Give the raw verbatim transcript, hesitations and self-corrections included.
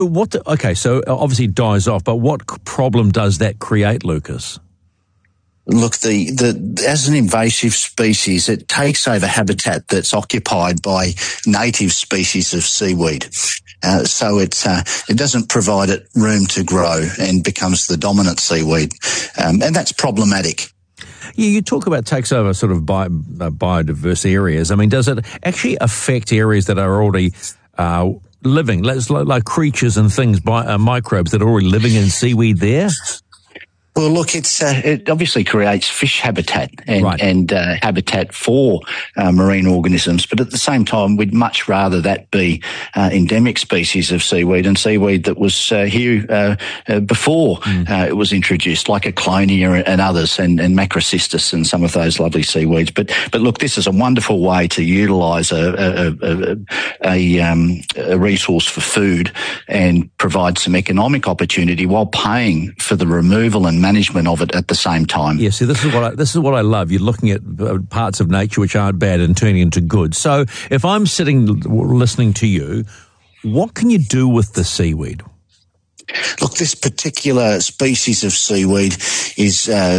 What? The, okay, so obviously it dies off, but what problem does that create, Lucas? Look, the, the as an invasive species, it takes over habitat that's occupied by native species of seaweed. Uh, so it uh, it doesn't provide it room to grow and becomes the dominant seaweed, um, and that's problematic. Yeah, you talk about takes over sort of bi- uh, biodiverse areas. I mean, does it actually affect areas that are already uh, living, like, like creatures and things, bi- uh, microbes that are already living in seaweed there? Well, look, it's uh, it obviously creates fish habitat and, right. and uh, habitat for uh, marine organisms, but at the same time, we'd much rather that be uh, endemic species of seaweed and seaweed that was uh, here uh, uh, before mm. uh, it was introduced, like Aclonia and others, and, and Macrocystis and some of those lovely seaweeds. But but look, this is a wonderful way to utilise a a, a, a, um, a resource for food and provide some economic opportunity while paying for the removal and management of it at the same time. Yeah, see, this is what I, this is what I love. You're looking at parts of nature which aren't bad and turning into good. So, if I'm sitting listening to you, what can you do with the seaweed? Look, this particular species of seaweed is uh,